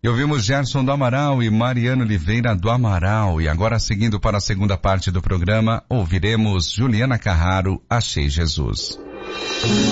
E ouvimos Gerson do Amaral e Mariana Oliveira do Amaral. E agora, seguindo para a segunda parte do programa, ouviremos Juliana Carraro, Achei Jesus.